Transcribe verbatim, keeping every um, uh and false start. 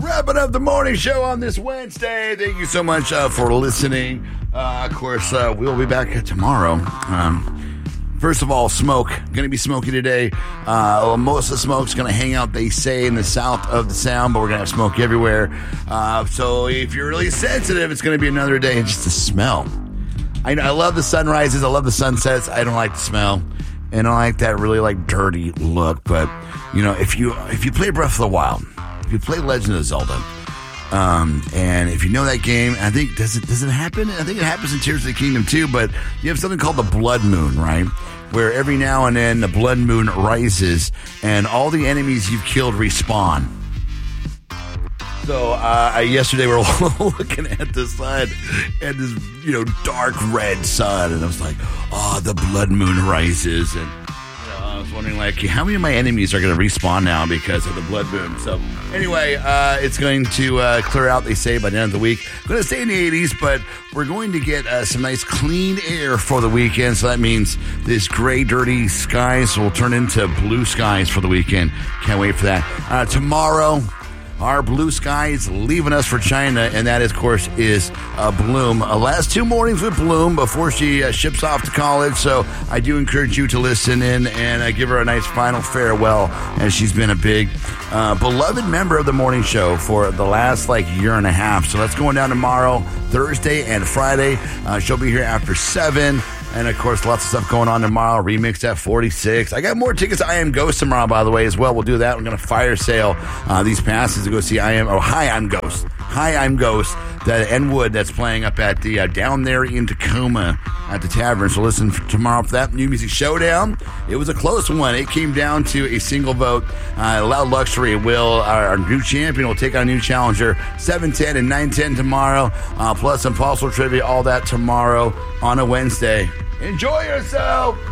Wrapping up the morning show on this Wednesday. Thank you so much uh, for listening. Uh, of course, uh, we'll be back tomorrow. Um, first of all, smoke. Going to be smoky today. Uh, most of the smoke's going to hang out, they say, in the south of the sound, but we're going to have smoke everywhere. Uh, so if you're really sensitive, it's going to be another day. And just the smell. I, I love the sunrises. I love the sunsets. I don't like the smell. And I like that really like dirty look. But, you know, if you if you play Breath of the Wild, if you play Legend of Zelda, um, and if you know that game, I think, does it does it happen? I think it happens in Tears of the Kingdom too, but you have something called the Blood Moon, right? Where every now and then the Blood Moon rises and all the enemies you've killed respawn. So uh, I, yesterday we were looking at the sun and this, you know, dark red sun, and I was like, oh, the Blood Moon rises, and I was wondering, like, how many of my enemies are going to respawn now because of the Blood Moon? So, anyway, uh, it's going to uh, clear out, they say, by the end of the week. I'm going to stay in the eighties, but we're going to get uh, some nice clean air for the weekend. So that means this gray, dirty skies will turn into blue skies for the weekend. Can't wait for that. Uh, tomorrow, our blue skies leaving us for China, and that, of course, is uh, Bloom. Uh, last two mornings with Bloom before she uh, ships off to college, so I do encourage you to listen in and uh, give her a nice final farewell, as she's been a big, uh, beloved member of the morning show for the last, like, year and a half. So that's going down tomorrow, Thursday and Friday. Uh, she'll be here after seven. And, of course, lots of stuff going on tomorrow. Remix at forty-six. I got more tickets to I Am Ghost tomorrow, by the way, as well. We'll do that. We're going to fire sale uh, these passes to go see I Am... Oh, Hi, I'm Ghost. Hi, I'm Ghost. That Enwood that's playing up at the... Uh, down there in Tacoma at the Tavern. So listen for tomorrow for that New Music Showdown. It was a close one. It came down to a single vote. Uh, Loud Luxury will... Our, our new champion will take on a new challenger. seven ten and nine ten tomorrow. Uh, plus some Fossil Trivia. All that tomorrow on a Wednesday. Enjoy yourself.